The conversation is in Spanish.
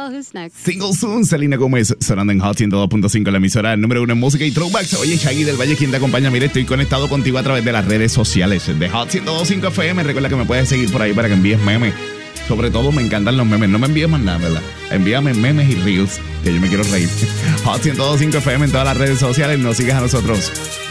who's next? Single Soon, Selena Gómez, sonando en Hot 102.5, la emisora número 1 en música y throwbacks. Oye, Shaggy del Valle, quien te acompaña. Mira, estoy conectado contigo a través de las redes sociales de Hot 102.5 FM. Recuerda que me puedes seguir por ahí para que envíes memes. Sobre todo me encantan los memes. No me envíes más nada, ¿verdad? Envíame memes y reels, que yo me quiero reír. Hot 102.5 FM en todas las redes sociales. Nos sigas a nosotros.